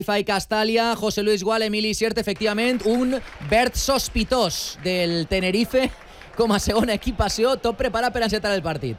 Fai Castalia, José Luis Gual, Emili Siert, efectivament, un verd sospitós del Tenerife com a segona equipació, tot preparat per encetar el partit.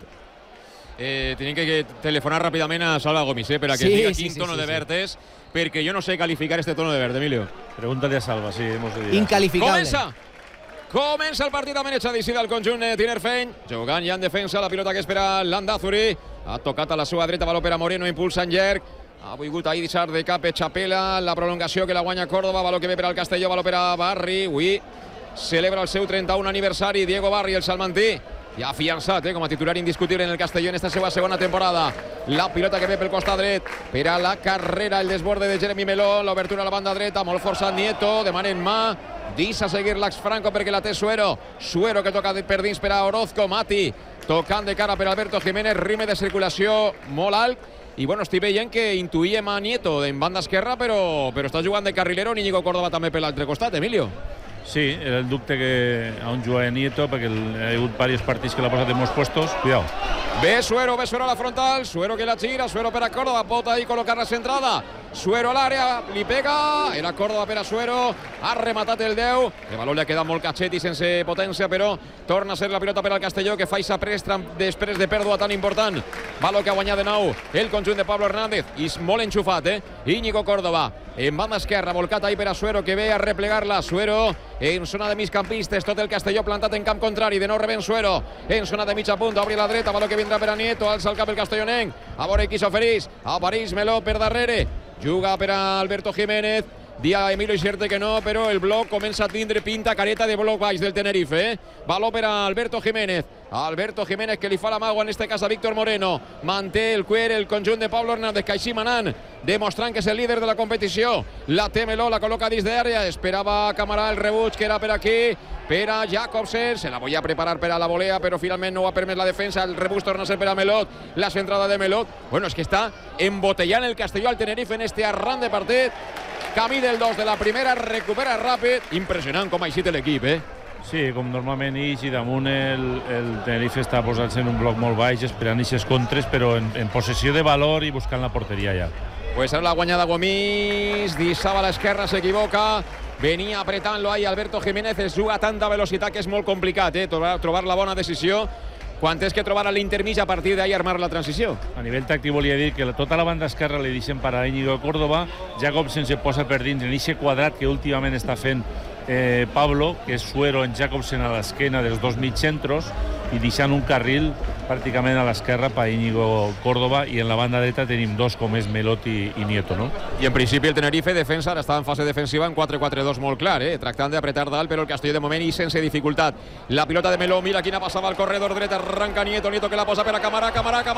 Tenim que telefonar ràpidament a Salva Gomis per a que diga quin tono de verd és, perquè jo no sé calificar este tono de verd, Emilio. Pregúntale a Salva, sí, hemos de dir. Incalificable. Comença el partit a Menetxa d'Icida, el conjunt tinerfeny, jugant ja en defensa, la pilota que espera Landázuri, ha tocat a la seva dreta, valor per a Moreno, impulsa en llarg, ha volgut ahir deixar de cap Chapela, la prolongació que la guanya Córdoba, valor que ve per al Castelló, valor per a Barri, avui celebra el seu 31 aniversari, Diego Barri, el salmantí, ja afiançat com a titular indiscutible en el Castelló en esta seva segona temporada. La pilota que ve pel costat dret per a la carrera, el desborde de Jeremy Meló, l'obertura a la banda dreta, molt forçat Nieto, demanen mà, deixa seguir l'Ax Franco perquè la té Suero que toca per dins per a Orozco, Mati tocant de cara per Alberto Jiménez, ritme de circulació molt alt, i bueno, estic veient que intuïem a Nieto en banda esquerra, però està jugant de carrilero, Íñigo Córdoba també per l'altre costat, Emilio. Sí, era el dubte que a un jugador Nieto, perquè ha hagut diversos partits que l'ha posat en molts puestos. Cuidado. Ve Suero a la frontal, Suero que la gira, Suero per a Córdoba, pot ahí col·locar la centrada, Suero a l'àrea, li pega, era Córdoba per a Suero, ha rematat el 10, el valor li ha quedat molt catxet i sense potència, però torna a ser la pilota per al Castelló, que fa aquesta prestra després de pèrdua tan important. Valor que ha guanyat de nou el conjunt de Pablo Hernández, i molt enxufat, Íñigo Córdoba, en banda esquerra, volcat ahí per a Suero, que ve a replegar-la, Suero en zona de migcampistes, tot el Castelló plantat en camp contrari, de nou rebent Suero, en zona de mitja punta, obri la dreta, valor que vindrà per a Nieto, alça el cap el castellonenc, a veure qui s'oferís, apareix Meló per darrere, juga per a Alberto Jiménez, dia a Emilio Sierte que no, però el bloc comença a tindre pinta careta de bloc baix del Tenerife, valor per a Alberto Jiménez que li fa la magua en este cas a Víctor Moreno, manté el cuer el conjunt de Pablo Hernández, que així manant, demostrant que és el líder de la competició, la té Meló, la col·loca dins d'àrea, esperava Camarà el rebuig que era per aquí, per a Jacobsen, se la volia preparar per a la volea, però finalment no ho ha permès la defensa, el rebuig torna a ser per a Melot, la centrada de Melot, bueno, és que està embotellant el Castelló al Tenerife en este arran de partit, camí del 2 de la primera, recupera ràpid, impressionant com ha eixit l'equip, Sí, com normalment i damunt el Tenerife està posant-se en un bloc molt baix, esperant aquestes contres, però en possessió de valor i buscant la porteria ja. Pues ara la guanyada Gomis, deixava a l'esquerra, s'equivoca, venia apretant-lo ahí Alberto Jiménez, es juga a tanta velocitat que és molt complicat, trobar la bona decisió, quan és que trobar a l'intermig a partir d'ahí armar la transició. A nivell tàctic volia dir que tota la banda esquerra li deixen per a Íñigo Córdoba, Jacobsen se posa per dins en aquest quadrat que últimament està fent Pablo, que és Suero en Jacobsen a l'esquena dels dos mitjentros i deixant un carril pràcticament a l'esquerra per Íñigo Córdoba, i en la banda dreta tenim dos com és Melot i Nieto, no? I en principi el Tenerife defensa, ara està en fase defensiva en 4-4-2 molt clar, tractant d'apretar dalt, però el Castelló de moment i sense dificultat. La pilota de Meló, mira quina passava al corredor dret, arranca Nieto que la posa per a Camarà,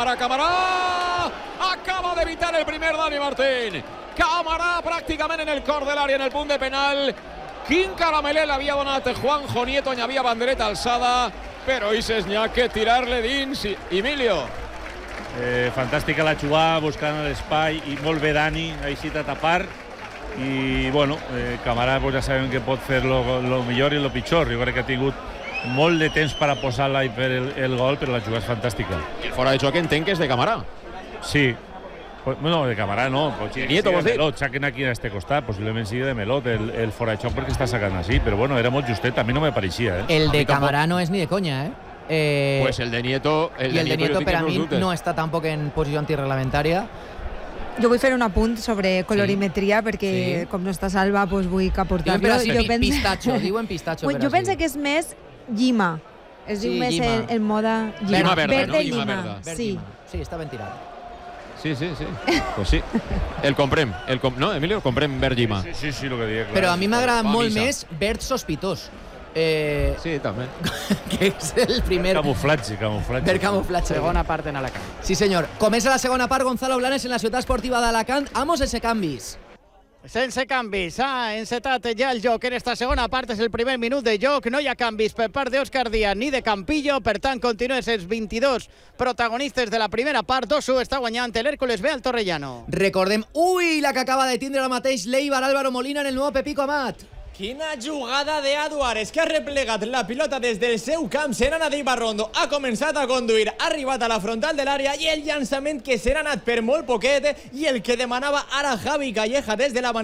acaba d'evitar el primer Dani Martín, Camarà pràcticament en el cor de l'àrea, en el punt de penal. Quin caramelet l'havia donat Juanjo Nieto, n'hi havia bandereta alçada, però Ises n'hi ha que tirar-le dins. Emilio. Fantàstica la jugada, buscant l'espai, i molt bé Dani, ha eixit a tapar, i bueno, Camarà ja sabem que pot fer lo millor i lo pitjor. Jo crec que ha tingut molt de temps per a posar-la i per el gol, però la jugada és fantàstica. I el fora de joc entenc que és de Camarà. Sí. No, de Camarà no. Nieto, vols dir? Melot, saquen aquí a este costat, possiblement sigui de Melot, el fora de xoc perquè està sacant així, però bueno, era molt justet, a mi no me pareixia. El de Camarà no és ni de conya, Pues el de Nieto... I el de Nieto per a mi no està tampoc en posició antirreglamentària. Jo vull fer un apunt sobre colorimetria, perquè com no està Salva, doncs vull que aportar-lo. Diuen pistatxo. Jo penso que és més llima. Es diu més el mode llima verda, verde llima. Sí, està ben tirat. Sí. Pues sí. El comprem. No, Emilio? Comprem verd llima. Sí, lo que dic. Però a mi m'agrada molt més verd sospitós. Sí, també. Que és el primer... Camuflatge. Verd camuflatge. Segona part en Alacant. Sí, senyor. Comença la segona part, Gonzalo Blanes, en la ciutat esportiva d'Alacant. Amos sense canvis. Sense canvis, s'ha encetat ja el joc. En esta segona part és el primer minut de joc. No hi ha canvis per part d'Òscar Díaz ni de Campillo. Per tant, continuen els 22 protagonistes de la primera part. 2-1 està guanyant l'Hércules B al Torrellano. Recordem, la que acaba de tindre ara mateix l'Eibar Álvaro Molina en el nou Pepico Amat. Quina jugada d'Eduard, és que ha replegat la pilota des del seu camp, se n'ha anat Ibarrondo, ha començat a conduir, ha arribat a la frontal de l'àrea i el llançament que se n'ha anat per molt poquet i el que demanava ara Javi Calleja des de la